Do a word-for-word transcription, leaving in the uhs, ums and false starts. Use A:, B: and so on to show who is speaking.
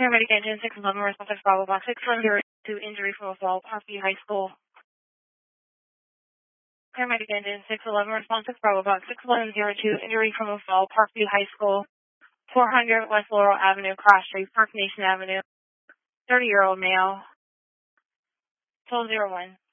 A: Paramedic engine six eleven, responsive Bravo Box six one zero two, injury from a fall, Parkview High School. Paramedic engine six eleven, responsive Bravo Box six one zero two, injury from a fall, Parkview High School. four hundred West Laurel Avenue, Cross Street, Park Nation Avenue. thirty-year-old male. twelve oh one.